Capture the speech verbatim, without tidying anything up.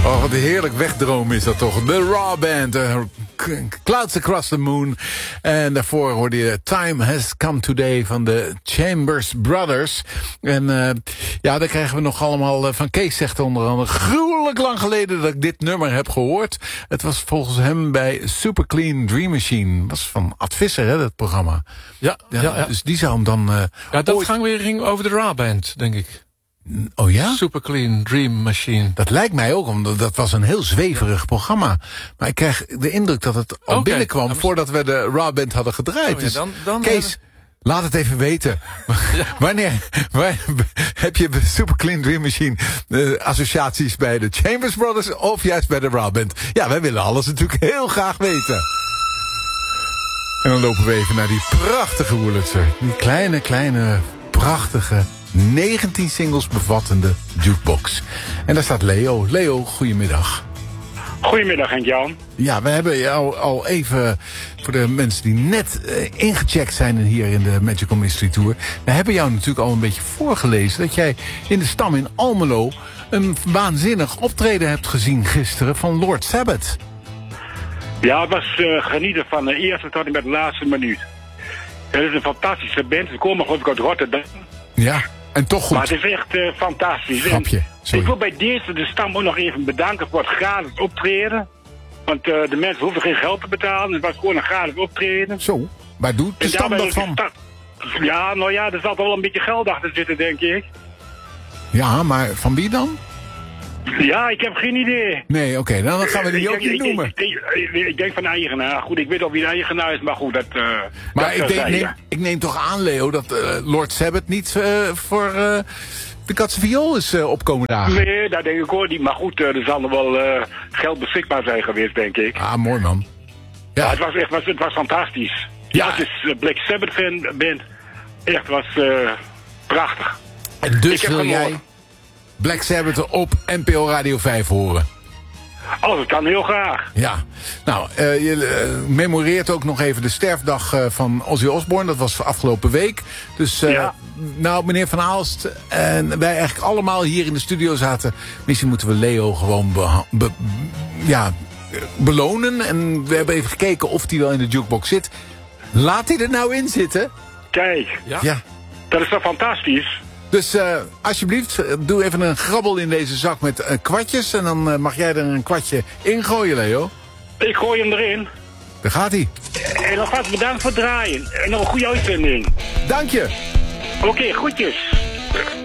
Oh, wat een heerlijk wegdroom is dat toch. De Raw Band, uh, Clouds Across the Moon. En daarvoor hoorde je Time Has Come Today van de Chambers Brothers. En uh, ja, daar krijgen we nog allemaal uh, van Kees zegt onder andere gruwelijk lang geleden dat ik dit nummer heb gehoord. Het was volgens hem bij Super Clean Dream Machine. Dat was van Ad Visser, hè, dat programma. Ja, ja, ja, ja. Dus die zou hem dan... Uh, ja, dat ooit... ging weer ging over de Raw Band, denk ik. Oh ja? Super Clean Dream Machine. Dat lijkt mij ook, omdat dat was een heel zweverig programma. Maar ik krijg de indruk dat het al okay. binnenkwam ja, voordat we de Raw Band hadden gedraaid. Oh, ja, dus dan, dan Kees, hebben... laat het even weten. Ja. Wanneer, waar, heb je bij Super Clean Dream Machine uh, associaties bij de Chambers Brothers of juist bij de Raw Band? Ja, wij willen alles natuurlijk heel graag weten. En dan lopen we even naar die prachtige Wurlitzer. Die kleine, kleine, prachtige... negentien singles bevattende jukebox. En daar staat Leo. Leo, goedemiddag. Goedemiddag, Henk-Jan. Ja, we hebben jou al even, voor de mensen die net uh, ingecheckt zijn hier in de Magical Mystery Tour. We hebben jou natuurlijk al een beetje voorgelezen dat jij in de Stam in Almelo een waanzinnig optreden hebt gezien gisteren van Lord Sabbath. Ja, het was uh, genieten van de eerste tot en met de laatste minuut. Het is een fantastische band. Ze komen geloof ik uit Rotterdam. Ja. En toch goed. Maar het is echt uh, fantastisch. Grapje, sorry. Ik wil bij deze de Stam ook nog even bedanken voor het gratis optreden. Want uh, de mensen hoefden geen geld te betalen. Het was gewoon een gratis optreden. Zo, waar doet de Stam dat van? Ja, nou ja, er zat wel een beetje geld achter zitten, denk ik. Ja, maar van wie dan? Ja, ik heb geen idee. Nee, oké, okay, dan gaan we die ook niet noemen. Ik, ik, ik, ik denk van de eigenaar. Goed, ik weet ook wie de eigenaar is, maar goed, dat... Uh, maar dat ik, denk, neem, ik neem toch aan, Leo, dat uh, Lord Sabbath niet uh, voor uh, de Katse Viool is uh, opkomen dagen. Nee, dat denk ik ook niet. Maar goed, uh, er zal er wel uh, geld beschikbaar zijn geweest, denk ik. Ah, mooi man. Ja, ja het was echt was, het was fantastisch. Ja, als je uh, Black Sabbath fan bent, echt was uh, prachtig. En dus wil jij... Gehoord. Black Sabbath op N P O Radio vijf horen. Oh, dat kan heel graag. Ja. Nou, uh, je uh, memoreert ook nog even de sterfdag uh, van Ozzy Osbourne. Dat was afgelopen week. Dus, uh, ja. nou, meneer Van Aalst en wij eigenlijk allemaal hier in de studio zaten. Misschien moeten we Leo gewoon be- be- ja, belonen. En we hebben even gekeken of hij wel in de jukebox zit. Laat hij er nou in zitten? Kijk. Ja. ja. Dat is toch fantastisch? Dus uh, alsjeblieft, doe even een grabbel in deze zak met uh, kwartjes. En dan uh, mag jij er een kwartje in gooien, Leo. Ik gooi hem erin. Daar gaat hij. En alvast bedankt voor het draaien. En nog een goede uitzending. Dank je. Oké, okay, groetjes.